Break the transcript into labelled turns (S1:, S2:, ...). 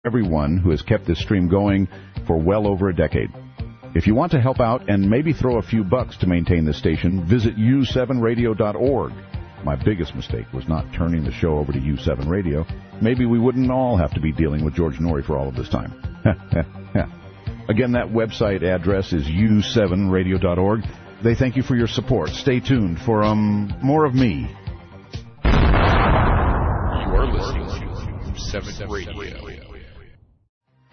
S1: everyone who has kept this stream going for well over a decade. If you want to help out and maybe throw a few bucks to maintain the station, visit u7radio.org. My biggest mistake was not turning the show over to U7 Radio. Maybe we wouldn't all have to be dealing with George Noory for all of this time. Again, that website address is u7radio.org. They thank you for your support. Stay tuned for more of me.
S2: You are listening to U7 Radio.